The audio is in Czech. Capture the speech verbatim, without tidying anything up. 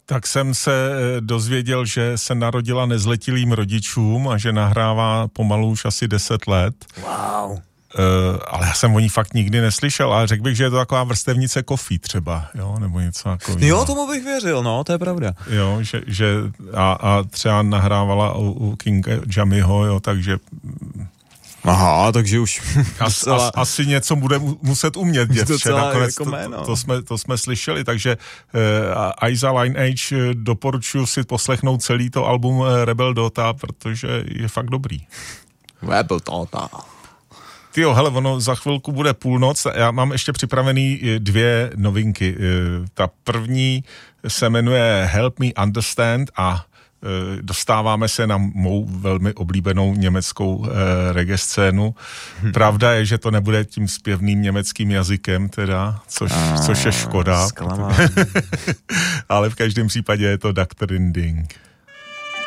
Tak jsem se dozvěděl, že se narodila nezletilým rodičům a že nahrává pomalu už asi deset let. Wow. Uh, ale já jsem o ní fakt nikdy neslyšel, ale řekl bych, že je to taková vrstevnice Coffee třeba, jo, nebo něco takového. Jo, tomu bych věřil, no, to je pravda. Jo, že, že a, a třeba nahrávala u, u Kinga Jamieho, jo, takže... Aha, takže už as, as, asi něco bude muset umět děvče, nakonec jako to, to, to, jsme, to jsme slyšeli, takže uh, Iza Lineage doporučuji si poslechnout celý to album Rebel Dota, protože je fakt dobrý. Rebel Dota. Tyjo, hele, ono za chvilku bude půlnoc, já mám ještě připravený dvě novinky. Ta první se jmenuje Help Me Understand a dostáváme se na mou velmi oblíbenou německou eh, reggae scénu. Pravda je, že to nebude tím zpěvným německým jazykem, teda, což, a, což je škoda. Ale v každém případě je to doktor Inding.